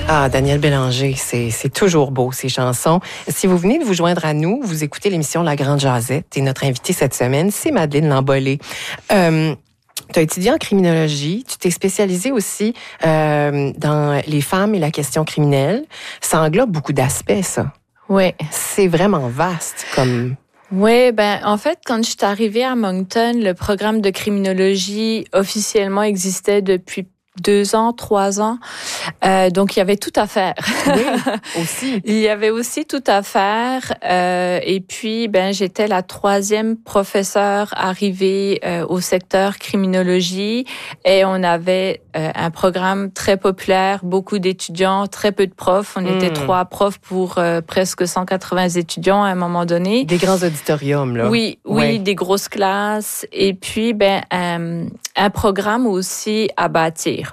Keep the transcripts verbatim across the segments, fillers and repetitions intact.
Ah, Daniel Bélanger, c'est, c'est toujours beau, ces chansons. Si vous venez de vous joindre à nous, vous écoutez l'émission La Grande Jazette et notre invitée cette semaine, c'est Madeleine Lambollet. Euh, tu as étudié en criminologie, tu t'es spécialisée aussi euh, dans les femmes et la question criminelle. Ça englobe beaucoup d'aspects, ça. Oui. C'est vraiment vaste comme... Oui, ben en fait, quand je suis arrivée à Moncton, le programme de criminologie officiellement existait depuis deux ans, trois ans. Euh, donc, il y avait tout à faire. Oui, aussi. Il y avait aussi tout à faire. Euh, et puis, ben, j'étais la troisième professeure arrivée euh, au secteur criminologie. Et on avait euh, un programme très populaire, beaucoup d'étudiants, très peu de profs. On mmh. était trois profs pour euh, presque cent quatre-vingts étudiants à un moment donné. Des grands auditoriums, là. Oui, oui, ouais. Des grosses classes. Et puis, ben, un, un programme aussi à bâtir.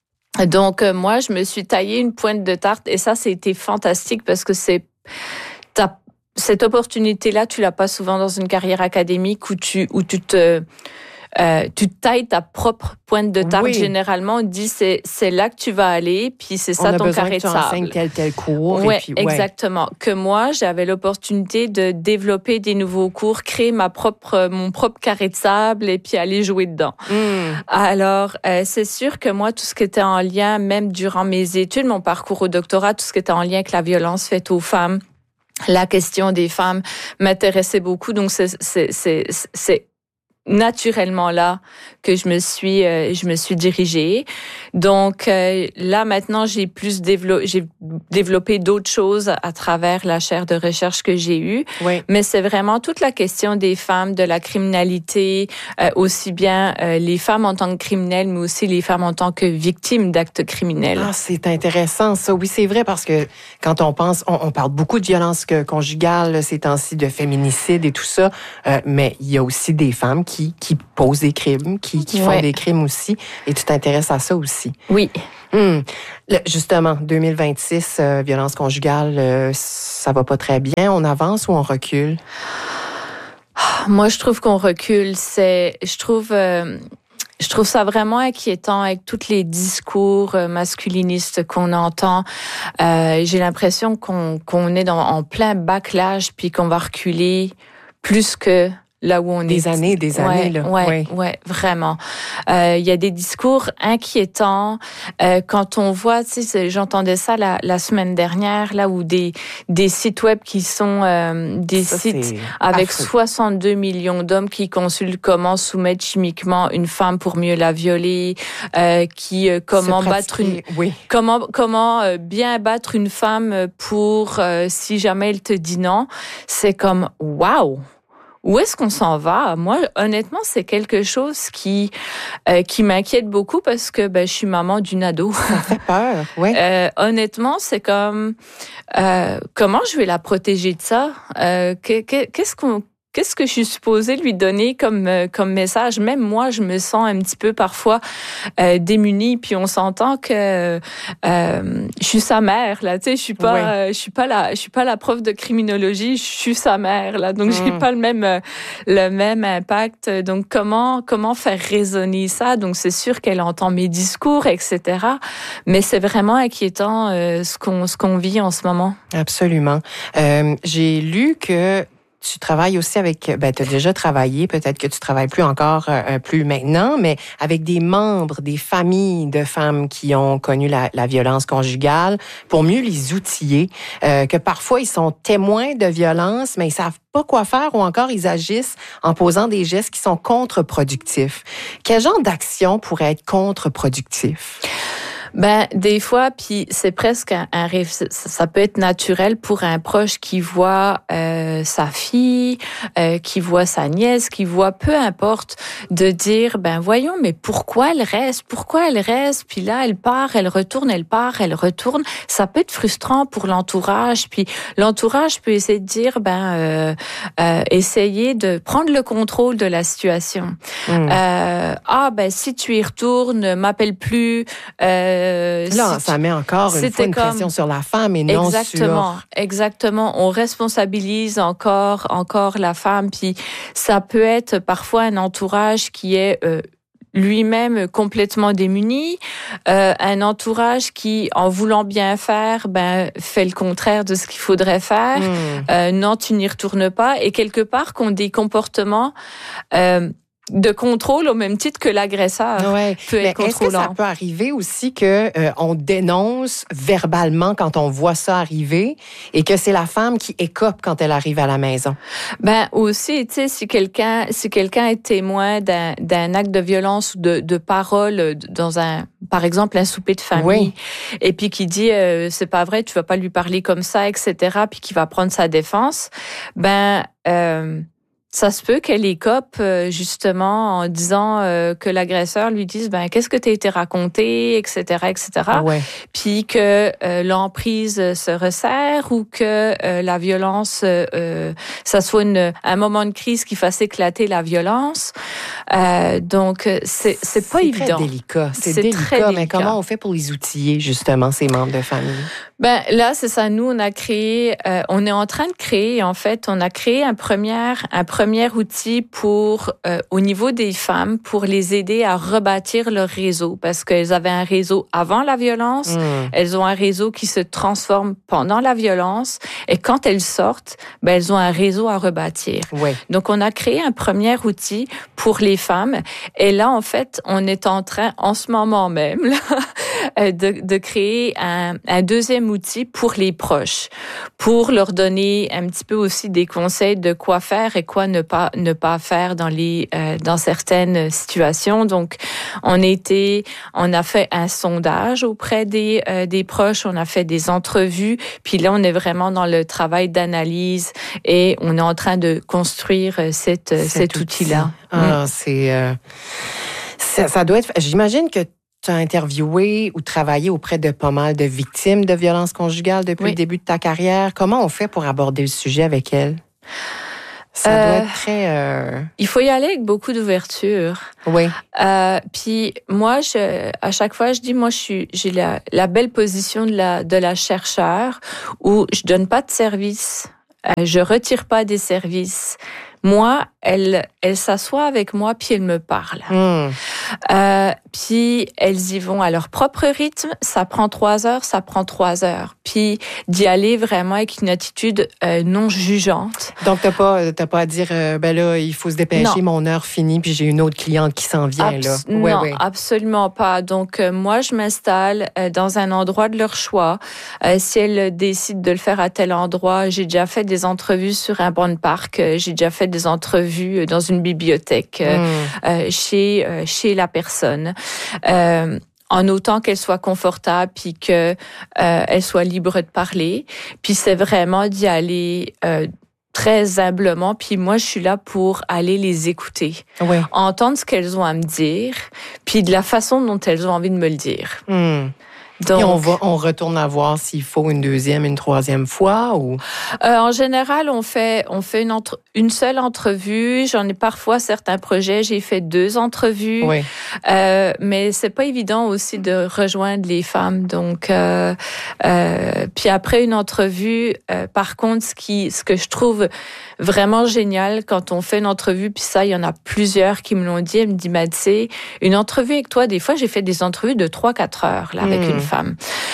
Donc, euh, moi, je me suis taillé une pointe de tarte et ça, c'était fantastique parce que c'est t'as, cette opportunité-là, tu l'as pas souvent dans une carrière académique où tu où tu te euh, tu tailles ta propre pointe de tarte. Oui. Généralement, on dit c'est c'est là que tu vas aller, puis c'est ça on ton carré de sable. On a besoin que tu enseignes tel tel cours. Ouais, et puis, exactement. Ouais. Que moi, j'avais l'opportunité de développer des nouveaux cours, créer ma propre mon propre carré de sable et puis aller jouer dedans. Mm. Alors, euh, c'est sûr que moi, tout ce qui était en lien, même durant mes études, mon parcours au doctorat, tout ce qui était en lien avec la violence faite aux femmes, la question des femmes m'intéressait beaucoup. Donc, c'est c'est c'est c'est naturellement là que je me suis euh, je me suis dirigée. Donc euh, là maintenant j'ai plus développé j'ai développé d'autres choses à travers la chaire de recherche que j'ai eue. Oui. Mais c'est vraiment toute la question des femmes, de la criminalité, euh, aussi bien euh, les femmes en tant que criminelles, mais aussi les femmes en tant que victimes d'actes criminels. Ah, c'est intéressant ça. Oui, c'est vrai parce que quand on pense, on, on parle beaucoup de violence conjugale ces temps-ci, de féminicide et tout ça, euh, mais il y a aussi des femmes qui qui posent des crimes, qui, qui font ouais. des crimes aussi, et tu t'intéresses à ça aussi. Oui. Hum. Le, justement, deux mille vingt-six, euh, violence conjugale, euh, ça va pas très bien. On avance ou on recule? Moi, je trouve qu'on recule. C'est, je trouve, euh, je trouve ça vraiment inquiétant avec tous les discours masculinistes qu'on entend. Euh, j'ai l'impression qu'on, qu'on est dans, en plein backlash, puis qu'on va reculer plus que là où on des est. Années, des ouais, années, là. Ouais, ouais, ouais, vraiment. Euh, il y a des discours inquiétants. Euh, quand on voit, tu sais, j'entendais ça la, la semaine dernière, là où des des sites web qui sont euh, des ça, sites avec affreux. soixante-deux millions d'hommes qui consultent comment soumettre chimiquement une femme pour mieux la violer, euh, qui euh, comment battre une, oui. comment comment euh, bien battre une femme pour euh, si jamais elle te dit non. C'est comme waouh. Où est-ce qu'on s'en va? Moi, honnêtement, c'est quelque chose qui euh, qui m'inquiète beaucoup parce que ben je suis maman d'une ado. Ça fait peur, ouais. Euh, honnêtement, c'est comme euh, comment je vais la protéger de ça? Euh, qu'est-ce qu'on Qu'est-ce que je suis supposée lui donner comme euh, comme message? Même moi, je me sens un petit peu parfois euh, démunie. Puis on s'entend que euh, je suis sa mère là. Tu sais, je suis pas, ouais. euh, je suis pas la, je suis pas la prof de criminologie. Je suis sa mère là. Donc mmh. j'ai pas le même euh, le même impact. Donc comment comment faire résonner ça? Donc c'est sûr qu'elle entend mes discours, et cetera. Mais c'est vraiment inquiétant euh, ce qu'on ce qu'on vit en ce moment. Absolument. Euh, j'ai lu que tu travailles aussi avec, ben, tu as déjà travaillé, peut-être que tu travailles plus encore, euh, plus maintenant, mais avec des membres, des familles de femmes qui ont connu la, la violence conjugale pour mieux les outiller, euh, que parfois ils sont témoins de violence, mais ils savent pas quoi faire ou encore ils agissent en posant des gestes qui sont contre-productifs. Quel genre d'action pourrait être contre-productif? Ben des fois, puis c'est presque un, un rêve. Ça peut être naturel pour un proche qui voit euh, sa fille, euh, qui voit sa nièce, qui voit peu importe, de dire ben voyons, mais pourquoi elle reste, pourquoi elle reste, puis là elle part, elle retourne, elle part, elle retourne. Ça peut être frustrant pour l'entourage, puis l'entourage peut essayer de dire ben euh, euh, essayer de prendre le contrôle de la situation. Mmh. Euh, ah ben si tu y retournes, m'appelle plus. Euh, Euh, Là, si ça met encore une fois une comme... pression sur la femme et non exactement, sur... Exactement, on responsabilise encore, encore la femme. Puis ça peut être parfois un entourage qui est euh, lui-même complètement démuni, euh, un entourage qui, en voulant bien faire, ben fait le contraire de ce qu'il faudrait faire. Mmh. Euh, non, tu n'y retournes pas. Et quelque part, qu'on des comportements euh, de contrôle au même titre que l'agresseur ouais. peut être Mais contrôlant. Est-ce que ça peut arriver aussi que euh, on dénonce verbalement quand on voit ça arriver et que c'est la femme qui écope quand elle arrive à la maison? Ben aussi, tu sais, si quelqu'un si quelqu'un est témoin d'un d'un acte de violence ou de de parole dans un par exemple un souper de famille, oui. et puis qui dit euh, c'est pas vrai, tu vas pas lui parler comme ça, et cetera, puis qui va prendre sa défense, ben euh, ça se peut qu'elle écope justement en disant euh, que l'agresseur lui dise ben qu'est-ce que t'as été raconté, et cetera, et cetera. Ouais. Puis que euh, l'emprise se resserre ou que euh, la violence, euh, ça soit une, un moment de crise qui fasse éclater la violence. Euh, donc c'est c'est pas c'est évident. C'est très délicat. C'est, c'est délicat, très délicat. Mais comment on fait pour les outiller justement ces membres de famille? Ben là c'est ça. Nous on a créé, euh, on est en train de créer en fait, on a créé un premier un premier outil pour euh, au niveau des femmes pour les aider à rebâtir leur réseau parce qu'elles avaient un réseau avant la violence, mmh. elles ont un réseau qui se transforme pendant la violence et quand elles sortent, ben elles ont un réseau à rebâtir. Ouais. Donc on a créé un premier outil pour les femmes et là en fait on est en train en ce moment même là, de, de créer un, un deuxième outil pour les proches, pour leur donner un petit peu aussi des conseils de quoi faire et quoi ne pas ne pas faire dans les euh, dans certaines situations. Donc on a été on a fait un sondage auprès des euh, des proches, on a fait des entrevues, puis là on est vraiment dans le travail d'analyse et on est en train de construire cette cet, cet outil là. Ah, mmh. c'est euh, ça, ça doit être j'imagine que tu as interviewé ou travaillé auprès de pas mal de victimes de violences conjugales depuis oui. le début de ta carrière. Comment on fait pour aborder le sujet avec elles? Ça doit euh, être très... Euh... Il faut y aller avec beaucoup d'ouverture. Oui. Euh, puis moi, je, à chaque fois, je dis, moi, je suis, j'ai la, la belle position de la, de la chercheure où je donne pas de service, euh, je retire pas des services. Moi, elle, elle s'assoit avec moi puis elle me parle. Mmh. Euh, puis elles y vont à leur propre rythme. Ça prend trois heures, ça prend trois heures. Puis d'y aller vraiment avec une attitude euh, non jugeante. Donc t'as pas, t'as pas à dire, euh, ben là, il faut se dépêcher, non. mon heure finie, puis j'ai une autre cliente qui s'en vient Abs- là. Ouais, non, ouais. absolument pas. Donc euh, moi, je m'installe euh, dans un endroit de leur choix. Euh, si elles décident de le faire à tel endroit, j'ai déjà fait des entrevues sur un banc de parc. Euh, j'ai déjà fait des entrevues dans une bibliothèque euh, mmh. euh, chez euh, chez la personne. Euh, en autant qu'elle soit confortable puis que euh, elle soit libre de parler. Puis c'est vraiment d'y aller euh, très humblement. Puis moi, je suis là pour aller les écouter, oui. entendre ce qu'elles ont à me dire, puis de la façon dont elles ont envie de me le dire. Mmh. Donc, et on va, on retourne à voir s'il faut une deuxième, une troisième fois ou. Euh, en général, on fait, on fait une entre, une seule entrevue. J'en ai parfois certains projets, j'ai fait deux entrevues. Oui. Euh, mais c'est pas évident aussi de rejoindre les femmes. Donc, euh, euh, puis après une entrevue, euh, par contre, ce qui, ce que je trouve vraiment génial quand on fait une entrevue, puis ça, il y en a plusieurs qui me l'ont dit. Elle me dit, mais tu sais, une entrevue avec toi, des fois, j'ai fait des entrevues de trois, quatre heures là avec mmh. une femme.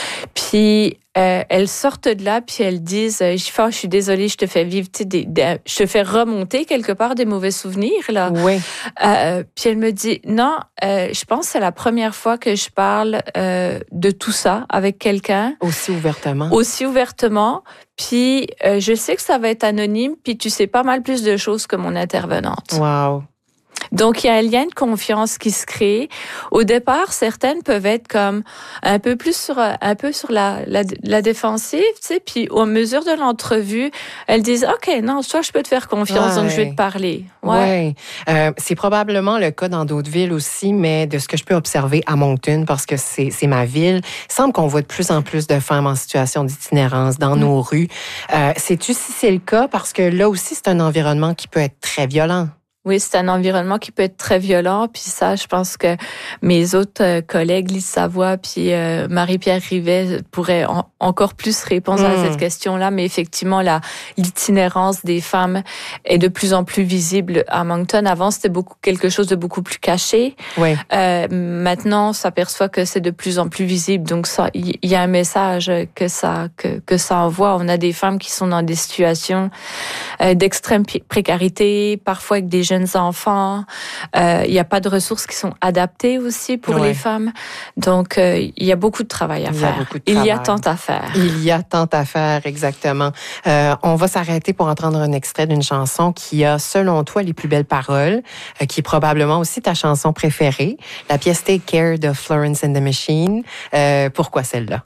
Puis euh, elles sortent de là, puis elles disent, euh, je, oh, je suis désolée, je te fais vivre, tu sais, des, des, je te fais remonter quelque part des mauvais souvenirs là. Oui. Euh, puis elle me dit, non, euh, je pense que c'est la première fois que je parle euh, de tout ça avec quelqu'un. Aussi ouvertement. Aussi ouvertement. Puis euh, je sais que ça va être anonyme, puis tu sais pas mal plus de choses que mon intervenante. Wow. Donc, il y a un lien de confiance qui se crée. Au départ, certaines peuvent être comme un peu plus sur, un peu sur la, la, la défensive, tu sais, puis au mesure de l'entrevue, elles disent, OK, non, toi, je peux te faire confiance, ouais. donc je vais te parler. Ouais. ouais. Euh, c'est probablement le cas dans d'autres villes aussi, mais de ce que je peux observer à Moncton, parce que c'est, c'est ma ville, il semble qu'on voit de plus en plus de femmes en situation d'itinérance dans mmh. nos rues. Euh, sais-tu si c'est le cas? Parce que là aussi, c'est un environnement qui peut être très violent. Oui, c'est un environnement qui peut être très violent. Puis ça, je pense que mes autres euh, collègues, Lise Savoie puis euh, Marie-Pierre Rivet, pourraient en, encore plus répondre mmh. à cette question-là. Mais effectivement, la, l'itinérance des femmes est de plus en plus visible à Moncton. Avant, c'était beaucoup quelque chose de beaucoup plus caché. Oui. Euh, maintenant, on s'aperçoit que c'est de plus en plus visible. Donc, ça, il y, y a un message que ça que, que ça envoie. On a des femmes qui sont dans des situations euh, d'extrême précarité, parfois avec des jeunes enfants. Il euh, n'y a pas de ressources qui sont adaptées aussi pour ouais. les femmes. Donc, il euh, y a beaucoup de travail à il faire. Y a beaucoup de il travail. y a tant à faire. Il y a tant à faire, exactement. Euh, on va s'arrêter pour entendre un extrait d'une chanson qui a, selon toi, les plus belles paroles, euh, qui est probablement aussi ta chanson préférée, la pièce Take Care de Florence and the Machine. Euh, pourquoi celle-là?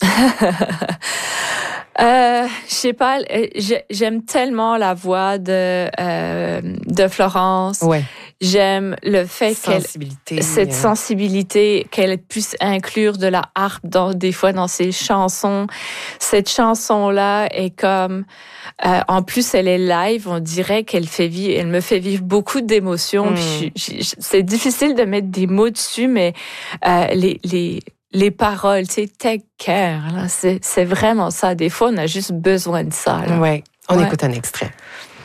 Euh, je sais pas, j'aime tellement la voix de euh, de Florence. Ouais. J'aime le fait sensibilité, qu'elle cette euh... sensibilité qu'elle puisse inclure de la harpe dans des fois dans ses chansons. Cette chanson là est comme euh, en plus elle est live, on dirait qu'elle fait vivre, elle me fait vivre beaucoup d'émotions. Mm. Puis je, je, c'est difficile de mettre des mots dessus, mais euh, les les Les paroles, tu sais, take care, là, c'est, c'est vraiment ça. Des fois, on a juste besoin de ça. Oui, on ouais. écoute un extrait.